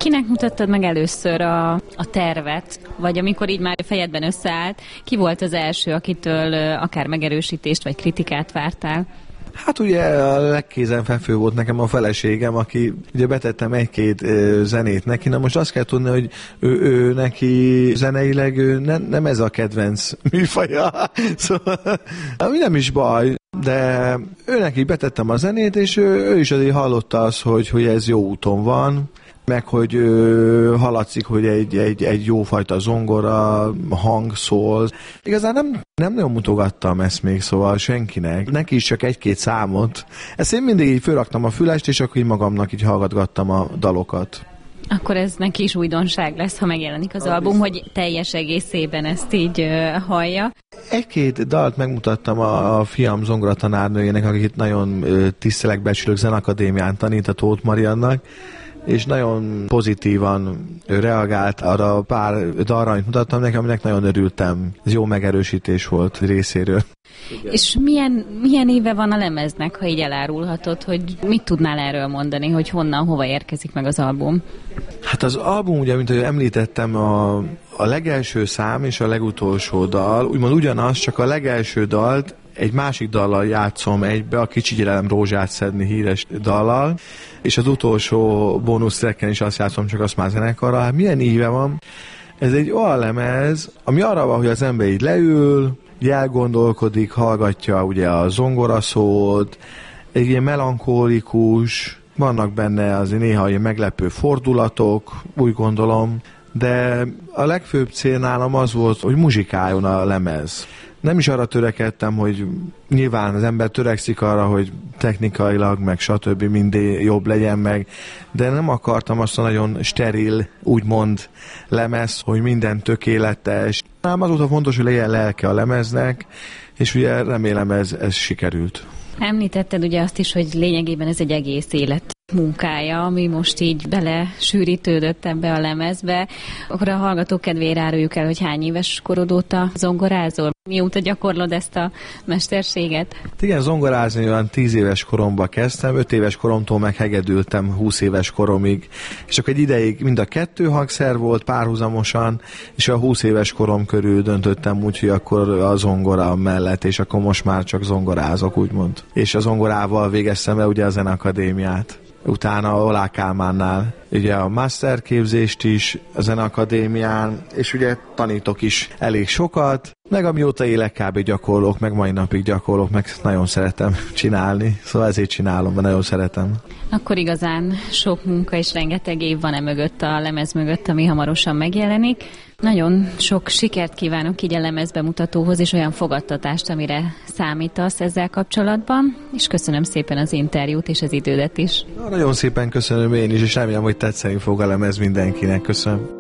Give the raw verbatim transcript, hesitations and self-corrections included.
Kinek mutattad meg először a, a tervet, vagy amikor így már fejedben összeállt, ki volt az első, akitől akár megerősítést vagy kritikát vártál? Hát ugye a legkézenfekvő volt nekem a feleségem, aki ugye betettem egy-két ö, zenét neki. Na most azt kell tudni, hogy ő, ő neki zeneileg ő ne, nem ez a kedvenc műfaja. Szóval ami nem is baj, de ő neki betettem a zenét, és ő, ő is azért hallotta azt, hogy, hogy ez jó úton van, meg hogy ö, haladszik, hogy egy, egy, egy jófajta zongora hang szól. Igazán nem, nem nagyon mutogattam ezt még, szóval senkinek. Neki is csak egy-két számot. Ezt én mindig így fölraktam a fülest, és akkor így magamnak így hallgatgattam a dalokat. Akkor ez neki is újdonság lesz, ha megjelenik az album, hogy teljes egészében ezt így uh, hallja. Egy-két dalt megmutattam a, a fiam zongoratanárnőjének, akit nagyon uh, tisztelek, becsülök, Zenakadémián tanít, a Tóth Mariannak, és nagyon pozitívan reagált arra a pár dalra, amit mutattam neki, aminek nagyon örültem. Ez jó megerősítés volt részéről. Igen. És milyen, milyen éve van a lemeznek, ha így elárulhatod, hogy mit tudnál erről mondani, hogy honnan, hova érkezik meg az album? Hát az album, ugye, mint ahogy említettem, a, a legelső szám és a legutolsó dal, úgymond ugyanaz, csak a legelső dalt egy másik dallal játszom egybe, a Kicsigyelem rózsát szedni híres dallal, és az utolsó bónusztrekken is azt játszom, csak azt már zenekarra. Hát milyen íve van? Ez egy olyan lemez, ami arra van, hogy az ember így leül, elgondolkodik, hallgatja ugye a zongoraszót, egy ilyen melankólikus, vannak benne azért néha ilyen meglepő fordulatok, úgy gondolom, de a legfőbb cél nálam az volt, hogy muzsikáljon a lemez. Nem is arra törekedtem, hogy nyilván az ember törekszik arra, hogy technikailag, meg stb. Mindig jobb legyen meg, de nem akartam azt a nagyon steril, úgymond lemez, hogy minden tökéletes. Ám azóta fontos, hogy legyen lelke a lemeznek, és ugye remélem ez, ez sikerült. Említetted ugye azt is, hogy lényegében ez egy egész élet munkája, ami most így bele sűrítődött ebbe a lemezbe. Akkor a hallgatók kedvére áruljuk el, hogy hány éves korod óta zongorázol? Mióta gyakorlod ezt a mesterséget? Igen, zongorázni olyan tíz éves koromban kezdtem, öt éves koromtól meg hegedültem húsz éves koromig. És akkor egy ideig mind a kettő hangszer volt párhuzamosan, és a húsz éves korom körül döntöttem úgy, hogy akkor a zongora mellett, és akkor most már csak zongorázok, úgymond. És a zongorával végeztem el ugye a Zenakadémiát. Utána Olá Kálmánnál ugye a master képzést is a Zenakadémián, és ugye tanítok is elég sokat, meg amióta élek kb. Gyakorlok, meg mai napig gyakorlok, meg nagyon szeretem csinálni, szóval ezért csinálom, mert nagyon szeretem. Akkor igazán sok munka és rengeteg év van e mögött, a lemez mögött, ami hamarosan megjelenik. Nagyon sok sikert kívánok így a lemezbemutatóhoz, és olyan fogadtatást, amire számítasz ezzel kapcsolatban, és köszönöm szépen az interjút és az idődet is. Nagyon szépen köszönöm én is, és remélem, hogy tetszeni fog a lemez mindenkinek. Köszönöm.